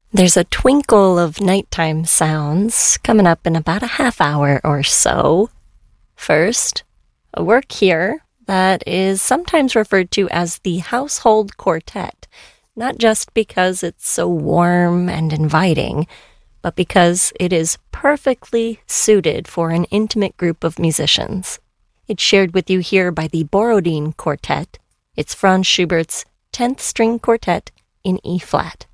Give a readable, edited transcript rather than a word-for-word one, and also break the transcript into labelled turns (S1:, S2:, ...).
S1: There's a twinkle of nighttime sounds coming up in about a half hour or so. First, a work here that is sometimes referred to as the Household Quartet, not just because it's so warm and inviting, but because it is perfectly suited for an intimate group of musicians. It's shared with you here by the Borodin Quartet. It's Franz Schubert's 10th String Quartet in E-flat.